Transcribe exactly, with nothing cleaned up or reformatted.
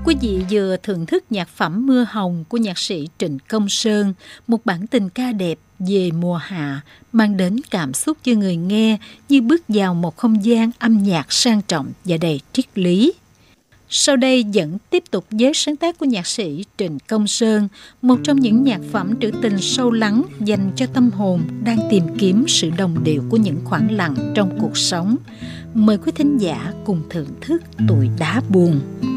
Quý vị vừa thưởng thức nhạc phẩm Mưa Hồng của nhạc sĩ Trịnh Công Sơn, một bản tình ca đẹp về mùa hạ, mang đến cảm xúc cho người nghe như bước vào một không gian âm nhạc sang trọng và đầy triết lý. Sau đây vẫn tiếp tục với sáng tác của nhạc sĩ Trịnh Công Sơn, một trong những nhạc phẩm trữ tình sâu lắng dành cho tâm hồn đang tìm kiếm sự đồng điệu của những khoảng lặng trong cuộc sống. Mời quý thính giả cùng thưởng thức Tuổi Đá Buồn.